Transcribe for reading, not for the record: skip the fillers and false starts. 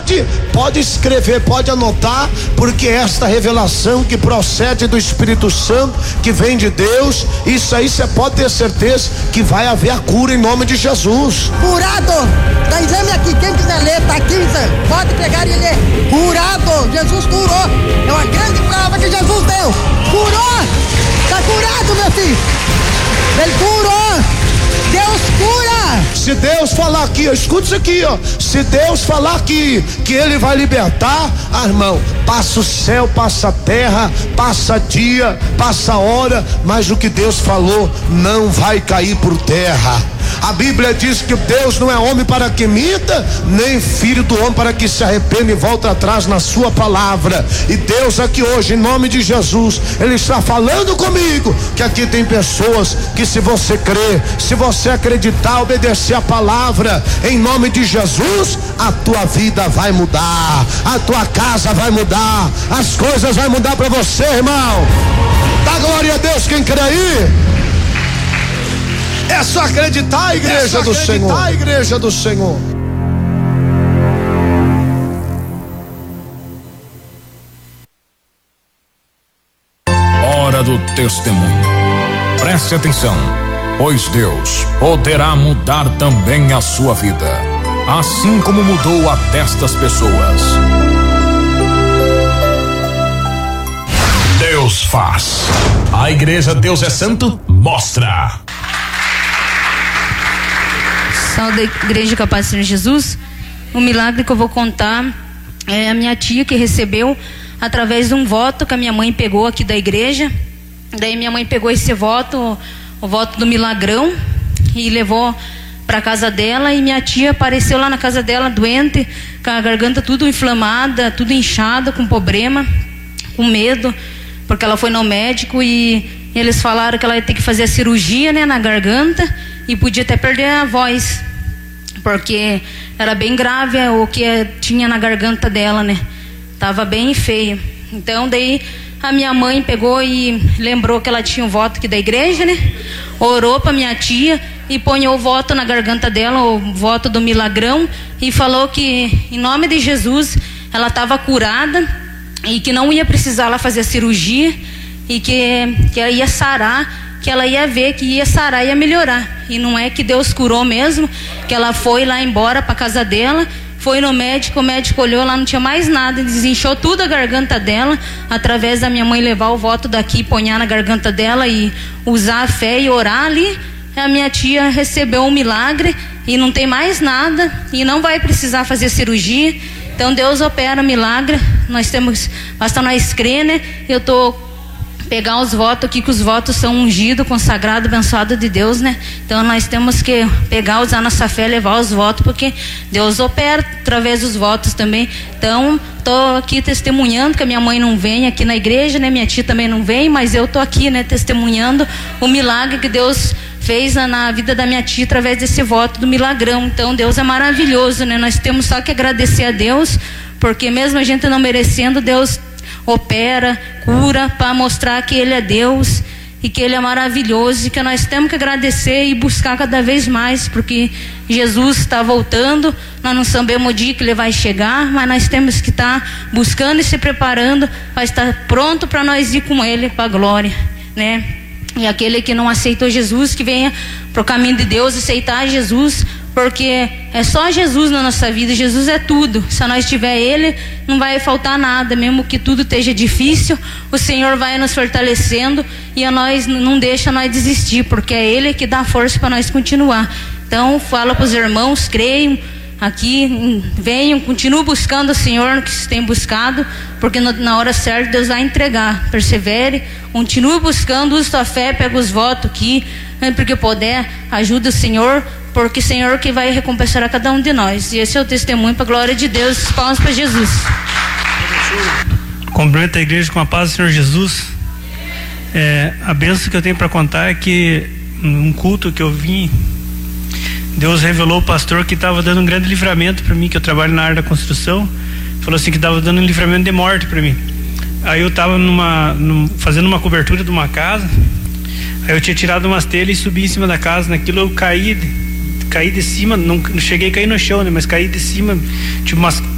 pode escrever, pode anotar, porque esta revelação que procede do Espírito Santo, que vem de Deus, isso aí você pode ter certeza que vai haver a cura em nome de Jesus. Curado, tá exame aqui, quem quiser ler, tá aqui, pode pegar e ler. Curado, Jesus curou, é uma grande prova que Jesus deu. Curou, tá curado, meu filho, ele curou, Deus cura. Se Deus falar aqui, escuta isso aqui, ó. Se Deus falar aqui que Ele vai libertar, irmão, passa o céu, passa a terra, passa dia, passa a hora, mas o que Deus falou não vai cair por terra. A Bíblia diz que Deus não é homem para que minta, nem filho do homem para que se arrependa e volte atrás na sua palavra. E Deus aqui hoje, em nome de Jesus, Ele está falando comigo, que aqui tem pessoas que, se você crer, se você acreditar, obedecer a palavra, em nome de Jesus, a tua vida vai mudar, a tua casa vai mudar, as coisas vão mudar para você, irmão. Dá glória a Deus quem crê aí. É só acreditar, igreja do Senhor. A igreja do Senhor. Hora do testemunho. Preste atenção, pois Deus poderá mudar também a sua vida, assim como mudou a destas pessoas. Deus faz. A igreja Deus é Santo mostra. Salve da Igreja Capaz do Senhor Jesus. O milagre que eu vou contar é a minha tia, que recebeu através de um voto que a minha mãe pegou aqui da igreja. Daí minha mãe pegou esse voto, o voto do milagrão, e levou para casa dela, e minha tia apareceu lá na casa dela doente, com a garganta tudo inflamada, tudo inchada, com problema, com medo, porque ela foi no médico e eles falaram que ela ia ter que fazer a cirurgia, né, na garganta, e podia até perder a voz, porque era bem grave o que tinha na garganta dela, né? Tava bem feio. Então daí a minha mãe pegou e lembrou que ela tinha um voto aqui da igreja, né? Orou para minha tia e ponhou o voto na garganta dela, o voto do milagrão, e falou que em nome de Jesus ela estava curada e que não ia precisar ela fazer a cirurgia, e que ela ia sarar, que ela ia ver que ia sarar e ia melhorar. E não é que Deus curou mesmo, que ela foi lá embora para casa dela, foi no médico, o médico olhou lá, não tinha mais nada, desinchou tudo a garganta dela, através da minha mãe levar o voto daqui, ponhar na garganta dela e usar a fé e orar ali, a minha tia recebeu um milagre e não tem mais nada e não vai precisar fazer cirurgia. Então Deus opera milagre, nós temos, basta nós crer, né? Eu tô pegar os votos aqui, que os votos são ungidos, consagrados, abençoados de Deus, né? Então nós temos que pegar, usar nossa fé, levar os votos, porque Deus opera através dos votos também. Então tô aqui testemunhando, que a minha mãe não vem aqui na igreja, né? Minha tia também não vem, mas eu tô aqui, né, testemunhando o milagre que Deus fez na vida da minha tia através desse voto do milagrão. Então Deus é maravilhoso, né? Nós temos só que agradecer a Deus, porque mesmo a gente não merecendo, Deus opera, cura, para mostrar que Ele é Deus e que Ele é maravilhoso, e que nós temos que agradecer e buscar cada vez mais, porque Jesus está voltando. Nós não sabemos o dia que Ele vai chegar, mas nós temos que estar buscando e se preparando para estar pronto para nós ir com Ele para a glória, né? E aquele que não aceitou Jesus, que venha para o caminho de Deus, aceitar Jesus, porque é só Jesus na nossa vida. Jesus é tudo. Se nós tiver Ele, não vai faltar nada. Mesmo que tudo esteja difícil, o Senhor vai nos fortalecendo, e a nós não deixa nós desistir, porque é Ele que dá força para nós continuar. Então fala para os irmãos, creiam aqui, venham, continuem buscando o Senhor no que se tem buscado, porque na hora certa Deus vai entregar. Persevere, continue buscando, use sua fé, pega os votos aqui, porque puder, ajuda o Senhor, porque o Senhor que vai recompensar a cada um de nós. E esse é o testemunho para a glória de Deus. Palmas para Jesus. Cumprimento a igreja com a paz do Senhor Jesus. A bênção que eu tenho para contar é que num culto que eu vim, Deus revelou o pastor que estava dando um grande livramento para mim, que eu trabalho na área da construção. Falou assim que estava dando um livramento de morte para mim. Aí eu estava fazendo uma cobertura de uma casa. Aí eu tinha tirado umas telhas e subi em cima da casa. Naquilo eu caí de cima, não cheguei a cair no chão, né? Mas caí de cima, tipo umas